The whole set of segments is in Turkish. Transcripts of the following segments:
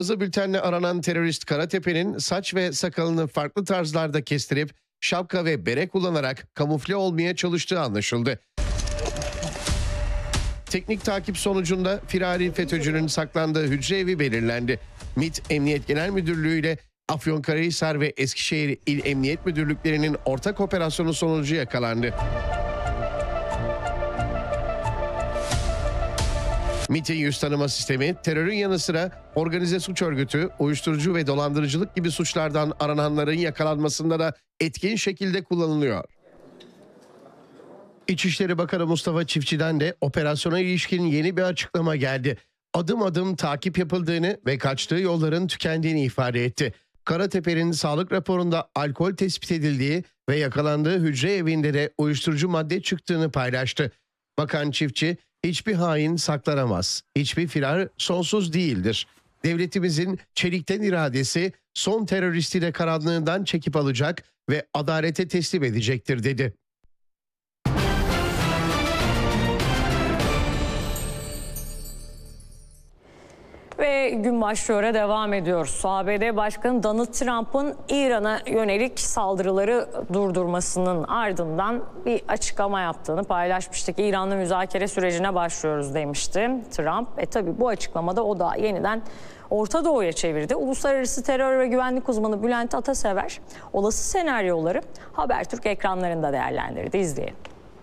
Hızlı bültenle aranan terörist Karatepe'nin saç ve sakalını farklı tarzlarda kestirip şapka ve bere kullanarak kamufle olmaya çalıştığı anlaşıldı. Teknik takip sonucunda firari FETÖ'cünün saklandığı hücre evi belirlendi. MİT Emniyet Genel Müdürlüğü ile Afyonkarahisar ve Eskişehir İl Emniyet Müdürlüklerinin ortak operasyonu sonucu yakalandı. MİT'in yüz tanıma sistemi terörün yanı sıra organize suç örgütü, uyuşturucu ve dolandırıcılık gibi suçlardan arananların yakalanmasında da etkin şekilde kullanılıyor. İçişleri Bakanı Mustafa Çiftçi'den de operasyona ilişkin yeni bir açıklama geldi. Adım adım takip yapıldığını ve kaçtığı yolların tükendiğini ifade etti. Karatepe'nin sağlık raporunda alkol tespit edildiği ve yakalandığı hücre evinde de uyuşturucu madde çıktığını paylaştı. Bakan Çiftçi, hiçbir hain saklanamaz, hiçbir firar sonsuz değildir. Devletimizin çelikten iradesi son teröristi de karanlığından çekip alacak ve adalete teslim edecektir dedi. Ve gün başlıyor, devam ediyoruz. ABD Başkanı Donald Trump'ın İran'a yönelik saldırıları durdurmasının ardından bir açıklama yaptığını paylaşmıştık. İran'la müzakere sürecine başlıyoruz demişti Trump. Tabii bu açıklamada o da yeniden Orta Doğu'ya çevirdi. Uluslararası terör ve güvenlik uzmanı Bülent Atasever olası senaryoları Habertürk ekranlarında değerlendirdi. İzleyelim.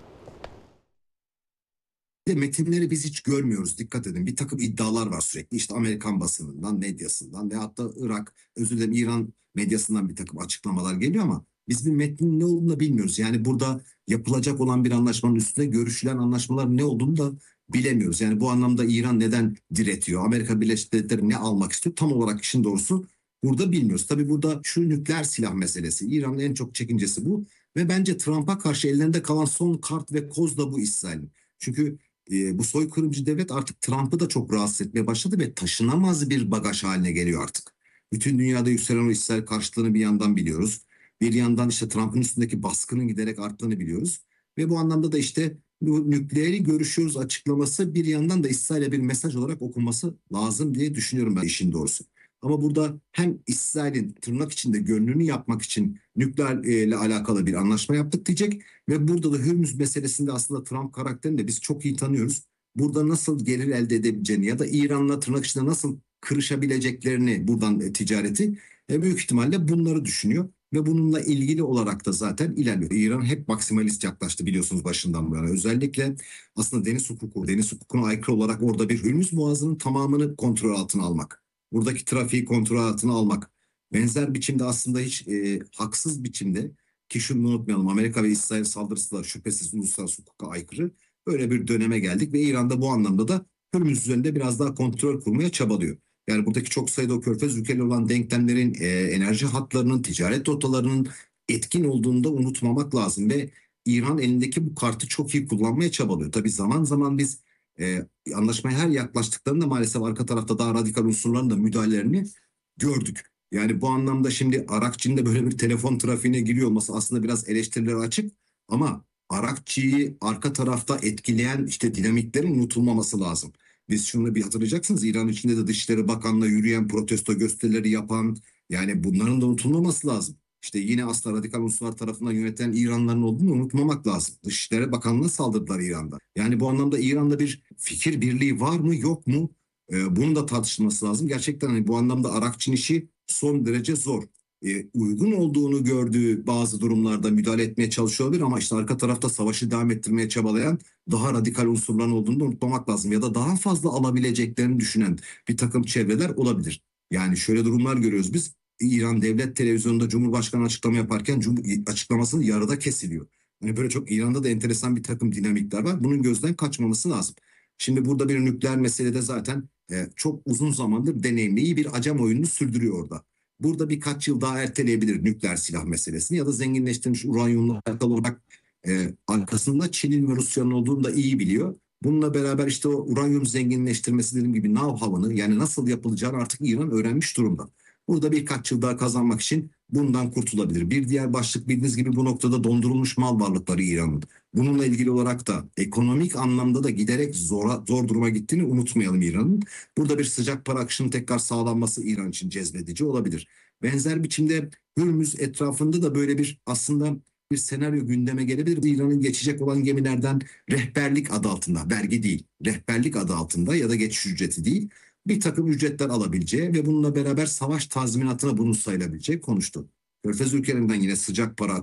Metinleri biz hiç görmüyoruz. Dikkat edin. Bir takım iddialar var sürekli. İşte Amerikan basınından, medyasından ve hatta İran medyasından bir takım açıklamalar geliyor ama biz bir metnin ne olduğunu da bilmiyoruz. Yani burada yapılacak olan bir anlaşmanın üstünde görüşülen anlaşmalar ne olduğunu da bilemiyoruz. Yani bu anlamda İran neden diretiyor? Amerika Birleşik Devletleri ne almak istiyor? Tam olarak işin doğrusu burada bilmiyoruz. Tabii burada şu nükleer silah meselesi. İran'ın en çok çekincesi bu. Ve bence Trump'a karşı ellerinde kalan son kart ve koz da bu İsrail'in. Çünkü bu soykırımcı devlet artık Trump'ı da çok rahatsız etmeye başladı ve taşınamaz bir bagaj haline geliyor artık. Bütün dünyada yükselen o İsrail karşıtlığını bir yandan biliyoruz. Bir yandan işte Trump'ın üstündeki baskının giderek arttığını biliyoruz. Ve bu anlamda da işte bu nükleeri görüşüyoruz açıklaması bir yandan da İsrail'e bir mesaj olarak okunması lazım diye düşünüyorum ben işin doğrusu. Ama burada hem İsrail'in tırnak içinde gönlünü yapmak için nükleerle alakalı bir anlaşma yaptık diyecek ve burada da Hürmüz meselesinde aslında Trump karakterini de biz çok iyi tanıyoruz. Burada nasıl gelir elde edebileceğini ya da İran'la tırnak içinde nasıl kırışabileceklerini buradan ticareti büyük ihtimalle bunları düşünüyor. Ve bununla ilgili olarak da zaten ilerliyor. İran hep maksimalist yaklaştı biliyorsunuz başından bu yana. Özellikle aslında deniz hukukuna aykırı olarak orada bir Hürmüz Boğazı'nın tamamını kontrol altına almak. Buradaki trafiği kontrol altına almak. Benzer biçimde aslında hiç haksız biçimde ki şunu unutmayalım Amerika ve İsrail saldırısı da şüphesiz uluslararası hukuka aykırı. Böyle bir döneme geldik ve İran'da bu anlamda da Hürmüz üzerinde biraz daha kontrol kurmaya çabalıyor. Yani buradaki çok sayıda o körfez ülkeleri olan denklemlerin, enerji hatlarının, ticaret rotalarının etkin olduğunu da unutmamak lazım. Ve İran elindeki bu kartı çok iyi kullanmaya çabalıyor. Tabii zaman zaman biz anlaşmaya her yaklaştıklarında maalesef arka tarafta daha radikal unsurların da müdahalelerini gördük. Yani bu anlamda şimdi Arakçı'nın böyle bir telefon trafiğine giriyor olması aslında biraz eleştirilere açık. Ama Arakçı'yı arka tarafta etkileyen işte dinamiklerin unutulmaması lazım. Biz şunu bir hatırlayacaksınız. İran içinde de Dışişleri Bakanlığı yürüyen protesto gösterileri yapan yani bunların da unutulmaması lazım. İşte yine asla radikal unsurlar tarafından yönetilen İranlıların olduğunu unutmamak lazım. Dışişleri Bakanlığı'na saldırdılar İran'da. Yani bu anlamda İran'da bir fikir birliği var mı yok mu? Bunun da tartışılması lazım. Gerçekten hani bu anlamda Arakçı'nın işi son derece zor. Uygun olduğunu gördüğü bazı durumlarda müdahale etmeye çalışıyor olabilir ama işte arka tarafta savaşı devam ettirmeye çabalayan daha radikal unsurların olduğunu da unutmamak lazım. Ya da daha fazla alabileceklerini düşünen bir takım çevreler olabilir. Yani şöyle durumlar görüyoruz biz. İran Devlet Televizyonu'nda Cumhurbaşkanı açıklama yaparken açıklamasının yarıda kesiliyor. Hani böyle çok İran'da da enteresan bir takım dinamikler var. Bunun gözden kaçmaması lazım. Şimdi burada bir nükleer meselede zaten çok uzun zamandır deneyimli iyi bir acem oyununu sürdürüyor orada. Burada birkaç yıl daha erteleyebilir nükleer silah meselesini ya da zenginleştirilmiş uranyumla alakalı olarak arkasında Çin'in ve Rusya'nın olduğunu da iyi biliyor. Bununla beraber işte o uranyum zenginleştirmesi dediğim gibi know-how'ını yani nasıl yapılacağını artık İran öğrenmiş durumda. Burada birkaç yıl daha kazanmak için bundan kurtulabilir. Bir diğer başlık bildiğiniz gibi bu noktada dondurulmuş mal varlıkları İran'ın. Bununla ilgili olarak da ekonomik anlamda da giderek zor duruma gittiğini unutmayalım İran'ın. Burada bir sıcak para akışının tekrar sağlanması İran için cezbedici olabilir. Benzer biçimde Hürmüz etrafında da böyle bir aslında bir senaryo gündeme gelebilir. İran'ın geçecek olan gemilerden rehberlik adı altında, vergi değil, rehberlik adı altında ya da geçiş ücreti değil, bir takım ücretler alabileceği ve bununla beraber savaş tazminatına bunu sayılabileceği konuştu. Körfez ülkelerinden yine sıcak para